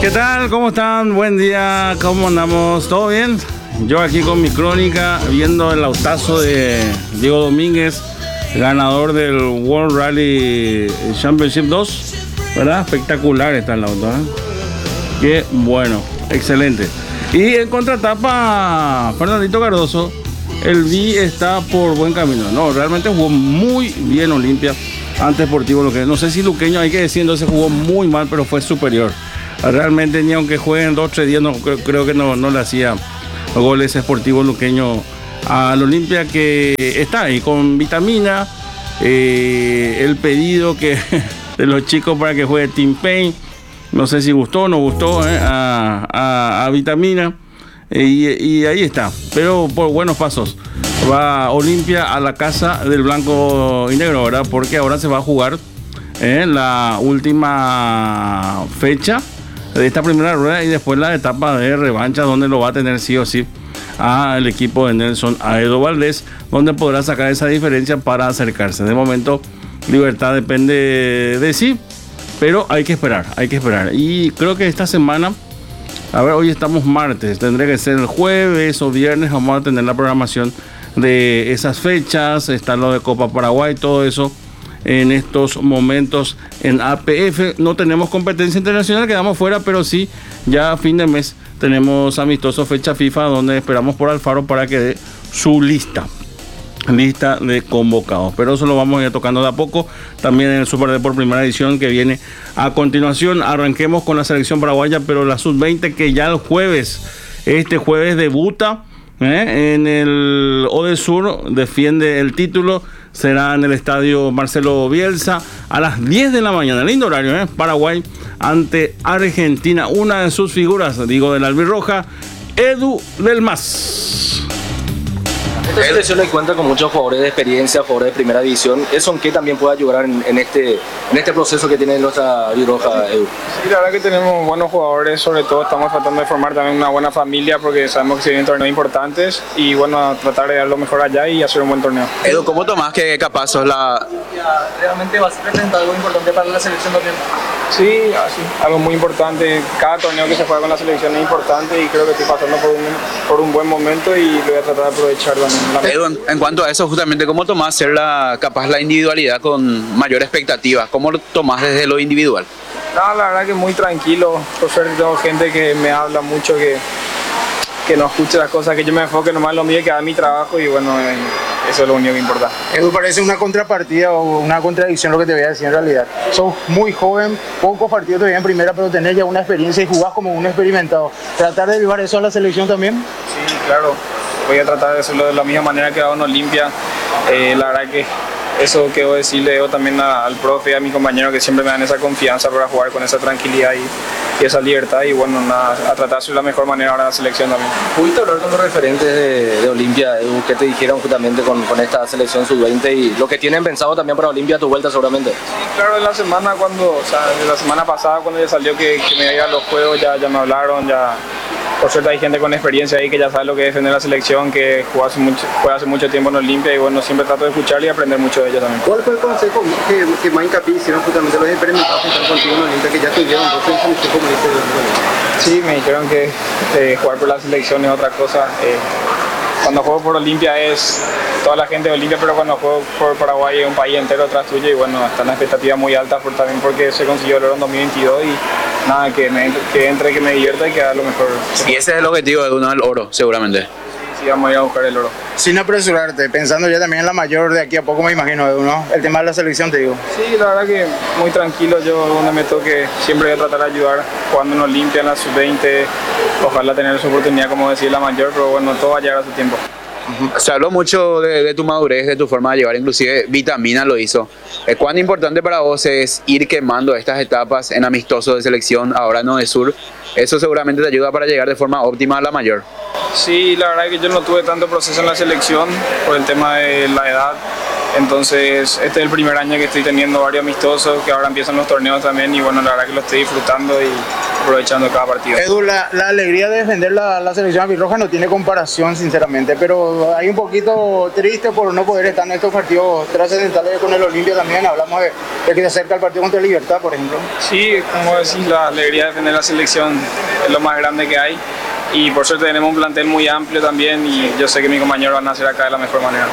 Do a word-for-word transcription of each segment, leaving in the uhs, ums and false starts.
¿Qué tal? ¿Cómo están? Buen día, ¿cómo andamos? ¿Todo bien? Yo aquí con mi crónica, viendo el autazo de Diego Domínguez, ganador del World Rally Championship dos, ¿verdad? Espectacular está el auto, ¿eh? Qué bueno, excelente. Y en contratapa, Fernandito Cardoso, el V está por buen camino. No, realmente jugó muy bien Olimpia ante Sportivo Luqueño. No sé si Luqueño, hay que decir, se jugó muy mal, pero fue superior. Realmente ni aunque jueguen dos o tres días, no, creo, creo que no, no le hacía goles Sportivo Luqueño al Olimpia, que está ahí con Vitamina. Eh, el pedido que de los chicos para que juegue Team Pain, no sé si gustó o no gustó eh, a, a, a Vitamina. Eh, y, y ahí está, pero por buenos pasos va Olimpia a la casa del blanco y negro, ¿verdad? Porque ahora se va a jugar eh, la última fecha de esta primera rueda y después la etapa de revancha, donde lo va a tener sí o sí al equipo de Nelson Aedo Valdés, donde podrá sacar esa diferencia para acercarse. De momento Libertad depende de sí, pero hay que esperar, hay que esperar. Y creo que esta semana, a ver, hoy estamos martes, tendría que ser el jueves o viernes, vamos a tener la programación de esas fechas. Está lo de Copa Paraguay, todo eso en estos momentos en A P F. No tenemos competencia internacional, quedamos fuera, pero sí, ya a fin de mes tenemos amistoso fecha FIFA, donde esperamos por Alfaro para que dé su lista. Lista de convocados, pero eso lo vamos a ir tocando de a poco. También en el Super Deport primera edición que viene a continuación. Arranquemos con la selección paraguaya, pero la sub veinte, que ya el jueves, este jueves debuta ¿eh? en el Odesur, defiende el título. Será en el estadio Marcelo Bielsa a las diez de la mañana, lindo horario, ¿eh? Paraguay ante Argentina. Una de sus figuras, digo, de la albirroja, Edu del Mas. Esta selección cuenta con muchos jugadores de experiencia, jugadores de primera división. ¿Eso en qué también puede ayudar en, en, este, en este proceso que tiene nuestra albirroja, Edu? Sí, la verdad que tenemos buenos jugadores, sobre todo estamos tratando de formar también una buena familia, porque sabemos que se vienen torneos importantes y bueno, tratar de dar lo mejor allá y hacer un buen torneo. Edu, ¿cómo tomás que capaz sos la...? ¿Realmente va a representar algo importante para la selección también? Sí, así, algo muy importante. Cada torneo que se juega con la selección es importante y creo que estoy pasando por un, por un buen momento y lo voy a tratar de aprovechar también. Edu, en, en cuanto a eso, justamente, ¿cómo tomás ser la, capaz la individualidad con mayor expectativa? ¿Cómo lo tomás desde lo individual? No, la verdad que muy tranquilo. Por suerte tengo gente que me habla mucho, que, que no escuche las cosas, que yo me enfoque nomás en lo mío, que haga mi trabajo y bueno, eh, eso es lo único que importa. Edu, parece una contrapartida o una contradicción lo que te voy a decir en realidad. Sos muy joven, pocos partidos todavía en primera, pero tenés ya una experiencia y jugás como un experimentado. ¿Tratar de llevar eso a la selección también? Sí, claro. Voy a tratar de hacerlo de la misma manera que hago en Olimpia. Eh, la verdad que eso quiero decirle yo también a, al profe y a mi compañero, que siempre me dan esa confianza para jugar con esa tranquilidad y, y esa libertad, y bueno, nada, a tratar de hacer la mejor manera ahora en la selección también. ¿Pudiste hablar con los referentes de, de Olimpia, Edu? ¿Qué te dijeron justamente con, con esta selección sub veinte y lo que tienen pensado también para Olimpia, tu vuelta seguramente? Sí, claro, en la semana cuando, o sea, de la semana pasada cuando ya salió que, que me iba a ir a los juegos, ya, ya me hablaron, ya... Por suerte hay gente con experiencia ahí que ya sabe lo que es defender la selección, que juega hace mucho, juega hace mucho tiempo en Olimpia, y bueno, siempre trato de escuchar y aprender mucho de ellos también. ¿Cuál fue el consejo que, que más hincapié hicieron justamente los experimentados que están contigo en Olimpia, que ya tuvieron dos selecciones como dice? Sí, me dijeron que eh, jugar por la selección es otra cosa. Eh, cuando juego por Olimpia es toda la gente de Olimpia, pero cuando juego por Paraguay es un país entero atrás tuyo, y bueno, están las expectativas muy altas por, también porque se consiguió el oro en dos mil veintidós y nada, que, me, que entre, que me divierta y que haga lo mejor. Y ese es el objetivo de uno, el oro, seguramente. Sí, sí, vamos a ir a buscar el oro. Sin apresurarte, pensando ya también en la mayor de aquí a poco, me imagino, Edu, ¿no? El tema de la selección, te digo. Sí, la verdad que muy tranquilo. Yo donde me toque siempre voy a tratar de ayudar, jugando en Olimpia, en la sub veinte, ojalá tener su oportunidad, como decir, la mayor, pero bueno, todo va a llegar a su tiempo. Se habló mucho de, de tu madurez, de tu forma de llevar, inclusive Vitamina lo hizo. ¿Cuán importante para vos es ir quemando estas etapas en amistosos de selección, ahora no de sur? Eso seguramente te ayuda para llegar de forma óptima a la mayor. Sí, la verdad es que yo no tuve tanto proceso en la selección por el tema de la edad. Entonces este es el primer año que estoy teniendo varios amistosos, que ahora empiezan los torneos también, y bueno, la verdad que lo estoy disfrutando y aprovechando cada partido. Edu, la, la alegría de defender la, la selección albirroja no tiene comparación, sinceramente, pero hay un poquito triste por no poder estar en estos partidos trascendentales con el Olimpia también. Hablamos de, de que se acerca el partido contra el Libertad, por ejemplo. Sí, como decís, la alegría de defender la selección es lo más grande que hay. Y por suerte tenemos un plantel muy amplio también y yo sé que mis compañeros van a hacer acá de la mejor manera.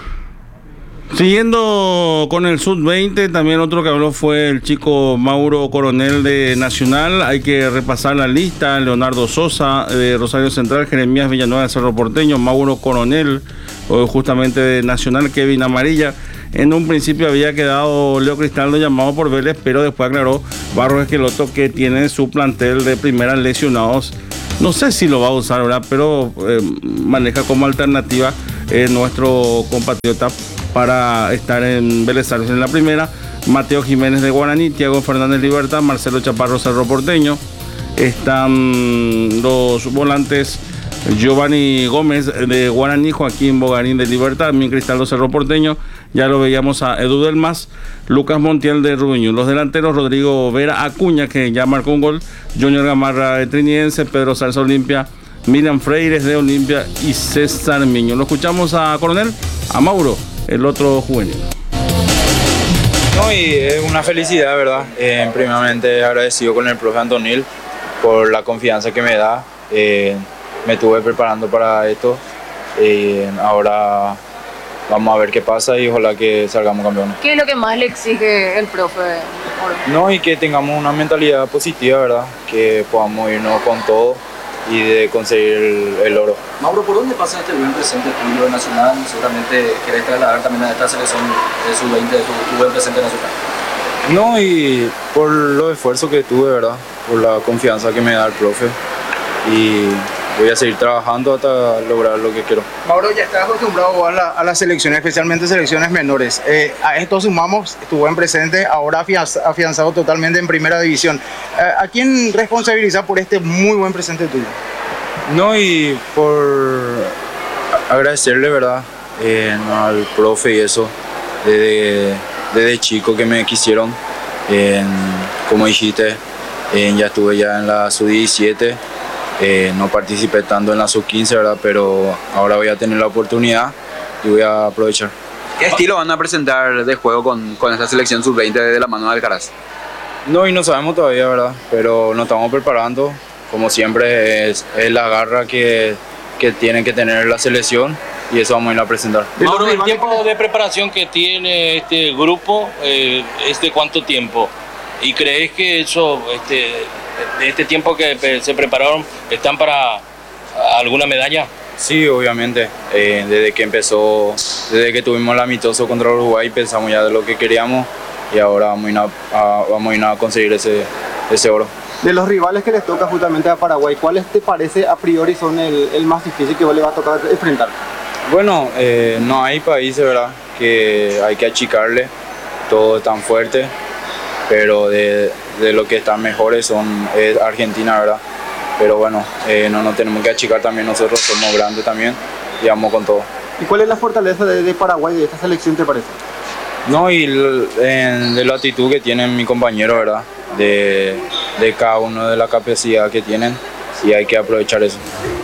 Siguiendo con el sub veinte, también otro que habló fue el chico Mauro Coronel de Nacional. Hay que repasar la lista: Leonardo Sosa de Rosario Central, Jeremías Villanueva de Cerro Porteño, Mauro Coronel justamente de Nacional, Kevin Amarilla. En un principio había quedado Leo Cristaldo llamado por Vélez, pero después aclaró Barros Esqueloto que tiene su plantel de primera lesionados. No sé si lo va a usar, ¿verdad? Pero eh, maneja como alternativa eh, nuestro compatriota para estar en Vélez Arfield en la primera. Mateo Jiménez de Guaraní, Tiago Fernández Libertad, Marcelo Chaparro Cerro Porteño. Están los volantes Giovanni Gómez de Guaraní, Joaquín Bogarín de Libertad, también Cristaldo Cerro Porteño. Ya lo veíamos a Edu Delmas, Lucas Montiel de Rubeño. Los delanteros: Rodrigo Vera Acuña, que ya marcó un gol, Junior Gamarra de Trinidense, Pedro Salsa Olimpia, Miriam Freires de Olimpia y César Miño. Lo escuchamos a Coronel, a Mauro, el otro juvenil. No, y es una felicidad, ¿verdad? Eh, primeramente agradecido con el profe Antonil por la confianza que me da. Eh, me estuve preparando para esto. Eh, ahora vamos a ver qué pasa y ojalá que salgamos campeones. ¿Qué es lo que más le exige el profe? No, y que tengamos una mentalidad positiva, ¿verdad? Que podamos irnos con todo y de conseguir el, el oro. Mauro, ¿por dónde pasa este buen presente tuyo de Nacional? Seguramente querés trasladar también a esta selección de sub veinte, de tu, tu buen presente nacional. No, y por los esfuerzos que tuve, ¿verdad? Por la confianza que me da el profe. Y voy a seguir trabajando hasta lograr lo que quiero. Mauro, ya estás acostumbrado a la, a las selecciones, especialmente selecciones menores. Eh, a esto sumamos tu buen presente, ahora afianz, afianzado totalmente en primera división. Eh, ¿A quién responsabiliza por este muy buen presente tuyo? No, y por agradecerle, ¿verdad? Eh, no, al profe y eso, desde, desde chico que me quisieron. Eh, como dijiste, eh, ya estuve ya en la sub diecisiete. Eh, no participé tanto en la sub quince, ¿verdad? Pero ahora voy a tener la oportunidad y voy a aprovechar. ¿Qué estilo van a presentar de juego con, con esta selección sub veinte de la mano de Alcaraz? No, y no sabemos todavía, ¿verdad? Pero nos estamos preparando. Como siempre, es, es la garra que, que tiene que tener la selección y eso vamos a ir a presentar. Mauro, el tiempo de preparación que tiene este grupo eh, es de cuánto tiempo, y crees que eso, este, este tiempo que se prepararon, están para alguna medalla? Sí, obviamente. Eh, desde que empezó, desde que tuvimos el amistoso contra Uruguay, pensamos ya de lo que queríamos y ahora vamos a ir a, a, vamos a, ir a conseguir ese, ese oro. De los rivales que les toca justamente a Paraguay, ¿cuáles te parece a priori son el, el más difícil que le va a tocar enfrentar? Bueno, eh, no hay países, ¿verdad?, que hay que achicarle, todo es tan fuerte, pero de, de lo que están mejores son es Argentina, ¿verdad? Pero bueno, eh, no nos tenemos que achicar también, nosotros somos grandes también y vamos con todo. ¿Y cuál es la fortaleza de, de Paraguay, de esta selección, te parece? No, y el, en, de la actitud que tienen mis compañeros, ¿verdad? De, de cada uno, de la capacidad que tienen, y hay que aprovechar eso.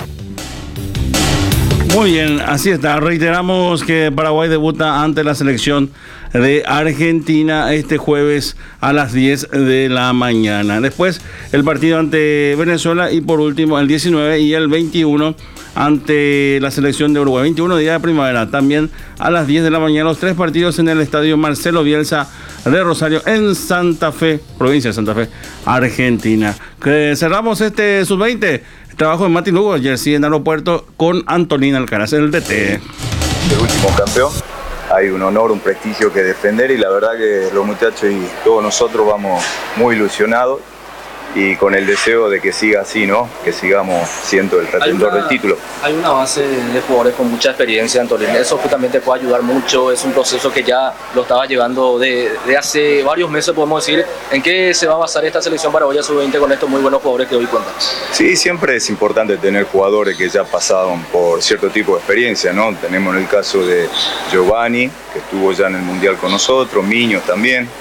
Muy bien, así está. Reiteramos que Paraguay debuta ante la selección de Argentina este jueves a las diez de la mañana. Después el partido ante Venezuela y por último el diecinueve y el veintiuno ante la selección de Uruguay. veintiuno día de primavera, también a las diez de la mañana, los tres partidos en el estadio Marcelo Bielsa de Rosario en Santa Fe, provincia de Santa Fe, Argentina. Que cerramos este sub veinte. Trabajo en Mati Lugo, Jersey en aeropuerto con Antolín Alcaraz, el D T. El último campeón, hay un honor, un prestigio que defender y la verdad que los muchachos y todos nosotros vamos muy ilusionados y con el deseo de que siga así, ¿no? Que sigamos siendo el retentor del título. Hay una base de jugadores con mucha experiencia, Antolín. Eso justamente puede ayudar mucho. Es un proceso que ya lo estaba llevando de, de hace varios meses, podemos decir. ¿En qué se va a basar esta selección paraguaya sub veinte con estos muy buenos jugadores que hoy cuentan? Sí, siempre es importante tener jugadores que ya pasaron por cierto tipo de experiencia, ¿no? Tenemos el caso de Giovanni, que estuvo ya en el Mundial con nosotros, Miño también.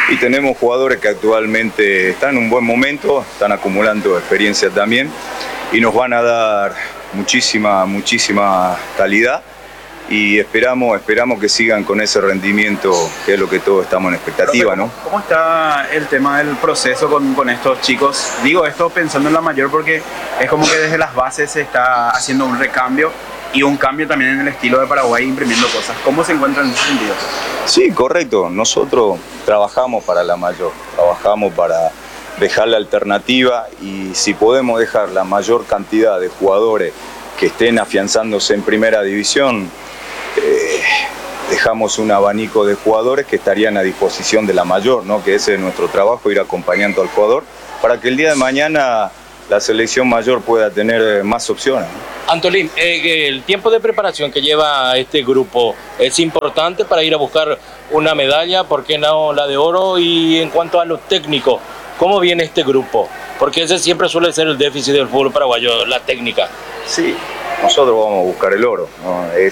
y tenemos jugadores que actualmente están en un buen momento, están acumulando experiencia también y nos van a dar muchísima, muchísima calidad y esperamos, esperamos que sigan con ese rendimiento que es lo que todos estamos en expectativa, ¿no? ¿Cómo está el tema del proceso con, con estos chicos? Digo esto pensando en la mayor porque es como que desde las bases se está haciendo un recambio y un cambio también en el estilo de Paraguay imprimiendo cosas. ¿Cómo se encuentran en ese sentido? Sí, correcto. Nosotros trabajamos para la mayor, trabajamos para dejar la alternativa y si podemos dejar la mayor cantidad de jugadores que estén afianzándose en primera división, eh, dejamos un abanico de jugadores que estarían a disposición de la mayor, ¿no? Que ese es nuestro trabajo, ir acompañando al jugador para que el día de mañana la selección mayor pueda tener más opciones, ¿no? Antolín, eh, el tiempo de preparación que lleva este grupo es importante para ir a buscar una medalla, ¿por qué no la de oro? Y en cuanto a lo técnico, ¿cómo viene este grupo? Porque ese siempre suele ser el déficit del fútbol paraguayo, la técnica. Sí, nosotros vamos a buscar el oro, ¿no? Es